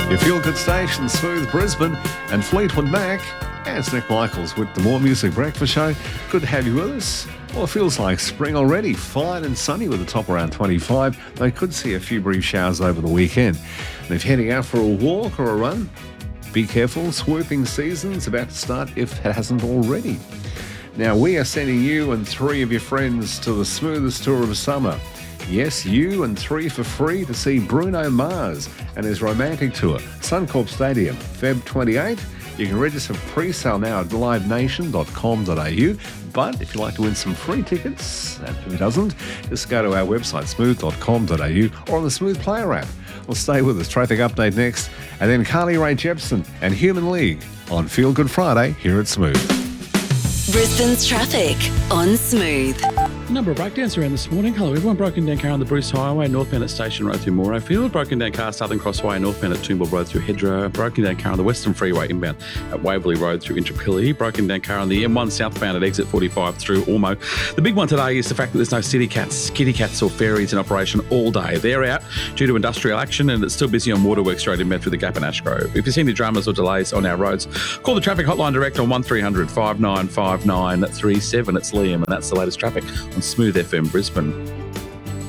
Your Feel Good station, Smooth Brisbane and Fleetwood Mac. And it's Nick Michaels with the More Music Breakfast Show. Good to have you with us. Well, it feels like spring already. Fine and sunny with a top around 25. They could see a few brief showers over the weekend. And if you're heading out for a walk or a run, be careful. Swooping season's about to start if it hasn't already. Now, we are sending you and 3 of your friends to the smoothest tour of summer. Yes, you and 3 for free to see Bruno Mars and his romantic tour, Suncorp Stadium, Feb 28. You can register for pre-sale now at livenation.com.au. But if you'd like to win some free tickets, and who doesn't, just go to our website, smooth.com.au, or on the Smooth Player app. Well, stay with us. Traffic update next. And then Carly Rae Jepsen and Human League on Feel Good Friday here at Smooth. Brisbane's traffic on Smooth. A number of breakdowns around this morning. Hello everyone. Broken down car on the Bruce Highway, northbound at Station Road through Morayfield. Broken down car Southern Crossway, northbound at Toombul Road through Hedgerow. Broken down car on the Western Freeway inbound at Waverley Road through Intrapilli. Broken down car on the M1 southbound at exit 45 through Ormo. The big one today is the fact that there's no kitty cats or ferries in operation all day. They're out due to industrial action and it's still busy on Waterworks Road in Medford, the Gap and Ashgrove. If you see any dramas or delays on our roads, call the traffic hotline direct on 1300 595937. It's Liam and that's the latest traffic on Smooth FM Brisbane.